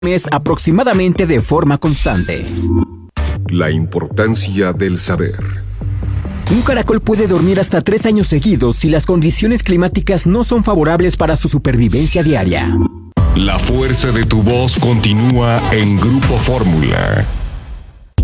mes aproximadamente de forma constante. La importancia del saber. Un caracol puede dormir hasta 3 años seguidos si las condiciones climáticas no son favorables para su supervivencia diaria. La fuerza de tu voz continúa en Grupo Fórmula.